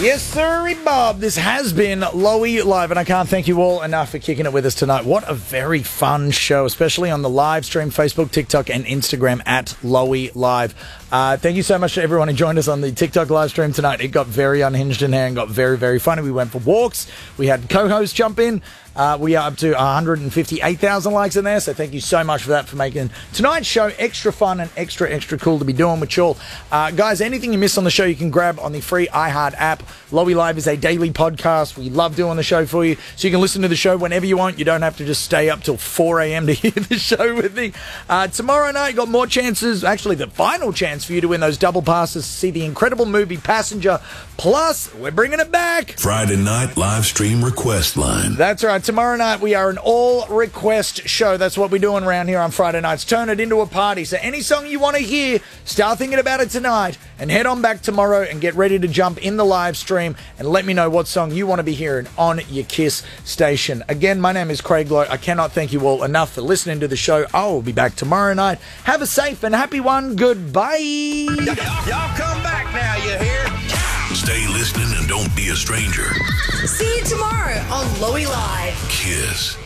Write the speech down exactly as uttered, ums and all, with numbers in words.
Yes, sir, Bob. This has been Lowy Live, and I can't thank you all enough for kicking it with us tonight. What a very fun show, especially on the live stream, Facebook, TikTok, and Instagram at Lowy Live. Uh, thank you so much to everyone who joined us on the TikTok live stream tonight. It got very unhinged in here and got very, very funny. We went for walks. We had co-hosts jump in. Uh, we are up to one hundred fifty-eight thousand likes in there, so thank you so much for that, for making tonight's show extra fun and extra, extra cool to be doing with y'all. Uh, guys, anything you missed on the show, you can grab on the free iHeart app. Lowy Live is a daily podcast. We love doing the show for you, so you can listen to the show whenever you want. You don't have to just stay up till four a.m. to hear the show with me. Uh, tomorrow night, you got more chances, actually the final chance for you to win those double passes to see the incredible movie Passenger. Plus, we're bringing it back. Friday night live stream request line. That's right. Tomorrow night, we are an all-request show. That's what we're doing around here on Friday nights. Turn it into a party. So any song you want to hear, start thinking about it tonight and head on back tomorrow and get ready to jump in the live stream and let me know what song you want to be hearing on your KISS station. Again, my name is Craig Lowe. I cannot thank you all enough for listening to the show. I will be back tomorrow night. Have a safe and happy one. Goodbye. Y'all, y'all come back now, you hear? Stay listening and don't be a stranger. See you tomorrow on Lowy Live. KISS.